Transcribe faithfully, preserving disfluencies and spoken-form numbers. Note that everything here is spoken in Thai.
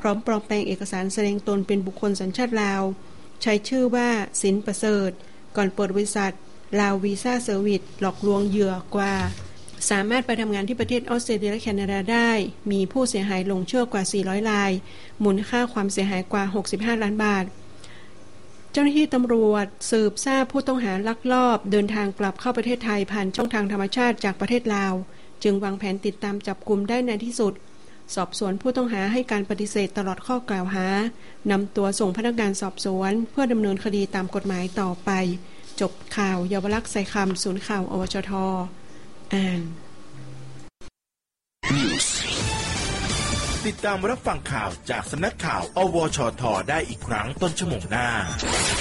ร้อมปลอมแปลงเอกสารแสดงตนเป็นบุคคลสัญชาติลาวใช้ชื่อว่าสินประเสริฐก่อนเปิดบริษัทลาววีซ่าเซอร์วิสหลอกลวงเหยื่อกว่าสามารถไปทำงานที่ประเทศออสเตรเลียและแคนาดาได้มีผู้เสียหายหลงเชื่อ กว่าสี่ร้อยรายมูลค่าความเสียหายกว่าหกสิบห้าล้านบาทเจ้าหน้าที่ตำรวจสืบทราบผู้ต้องหาลักลอบเดินทางกลับเข้าประเทศไทยผ่านช่องทางธรรมชาติจากประเทศลาวจึงวางแผนติดตามจับกุมได้ในที่สุดสอบสวนผู้ต้องหาให้การปฏิเสธตลอดข้อกล่าวหานำตัวส่งพนักงานสอบสวนเพื่อดำเนินคดีตามกฎหมายต่อไปจบข่าวเยาวลักษณ์ใส่คำศูนย์ข่าวอวชทอ่านติดตามรับฟังข่าวจากสำนักข่าวอวชทได้อีกครั้งต้นชั่วโมงหน้า